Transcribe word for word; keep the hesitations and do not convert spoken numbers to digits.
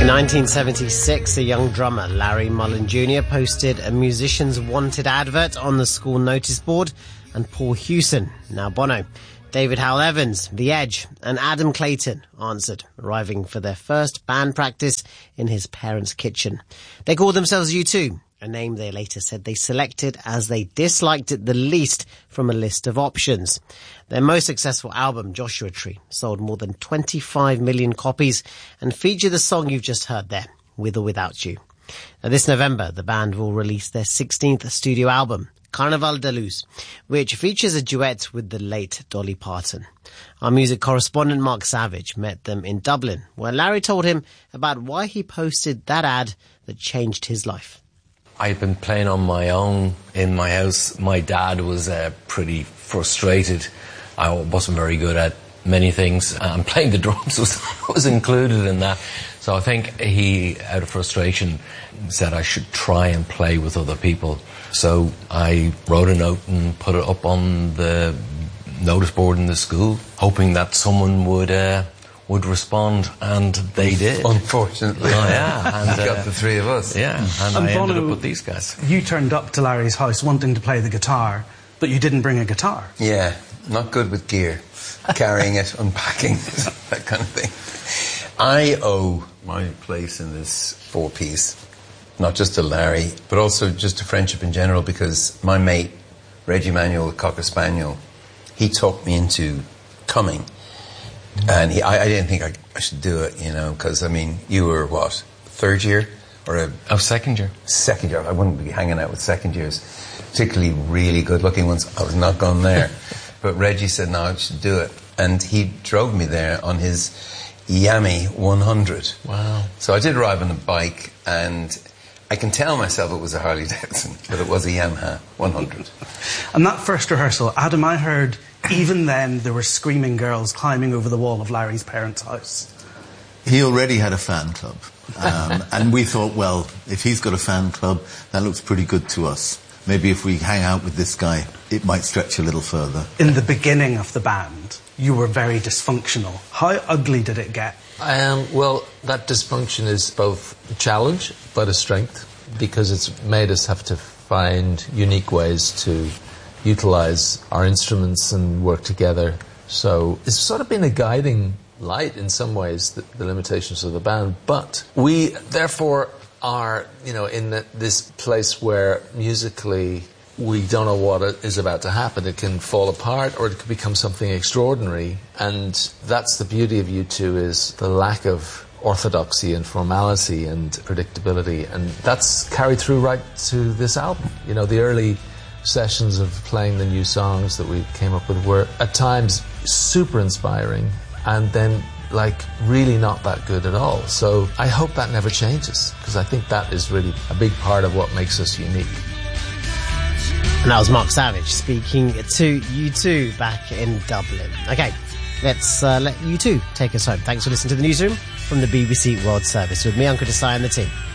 In nineteen seventy-six, a young drummer, Larry Mullen Junior, posted a musician's wanted advert on the school notice board, and Paul Hewson, now Bono, David Howell Evans, The Edge, and Adam Clayton answered, arriving for their first band practice in his parents' kitchen. They called themselves U two, a name they later said they selected as they disliked it the least from a list of options. Their most successful album, Joshua Tree, sold more than twenty-five million copies and featured the song you've just heard there, With or Without You. Now, this November, the band will release their sixteenth studio album, Carnaval de Luz, which features a duet with the late Dolly Parton. Our music correspondent Mark Savage met them in Dublin, where Larry told him about why he posted that ad that changed his life. I'd been playing on my own in my house. My dad was uh, pretty frustrated. I wasn't very good at many things, and playing the drums was, was included in that. So I think he, out of frustration, said I should try and play with other people. So I wrote a note and put it up on the notice board in the school, hoping that someone would uh, would respond, and they did. Unfortunately. Oh, yeah. And, you uh, got the three of us. Yeah, and, and I Bono, ended up with these guys. You turned up to Larry's house wanting to play the guitar, but you didn't bring a guitar. Yeah, not good with gear. Carrying it, unpacking it, that kind of thing. I owe my place in this four-piece, not just to Larry, but also just to friendship in general, because my mate, Reggie Manuel, the Cocker Spaniel, he talked me into coming. And he, I, I didn't think I, I should do it, you know, because, I mean, you were, what, third year? Or a Oh, second year. Second year. I wouldn't be hanging out with second years, particularly really good-looking ones. I was not going there. But Reggie said, no, I should do it. And he drove me there on his Yami one hundred. Wow. So I did arrive on a bike, and I can tell myself it was a Harley Davidson, but it was a Yamaha one hundred. And that first rehearsal, Adam, I heard even then there were screaming girls climbing over the wall of Larry's parents' house. He already had a fan club. Um, and we thought, well, if he's got a fan club, that looks pretty good to us. Maybe if we hang out with this guy, it might stretch a little further. In the beginning of the band, you were very dysfunctional. How ugly did it get? Um, well, that dysfunction is both a challenge but a strength, because it's made us have to find unique ways to utilise our instruments and work together. So it's sort of been a guiding light in some ways, the, the limitations of the band. But we, therefore, are, you know, in the, this place where musically we don't know what is about to happen. It can fall apart or it could become something extraordinary. And that's the beauty of U two, is the lack of orthodoxy and formality and predictability. And that's carried through right to this album. You know, the early sessions of playing the new songs that we came up with were at times super inspiring and then like really not that good at all. So I hope that never changes, because I think that is really a big part of what makes us unique. And that was Mark Savage speaking to U two back in Dublin. Okay, let's uh, let U two take us home. Thanks for listening to the newsroom from the B B C World Service with me, Uncle Desai, and the team.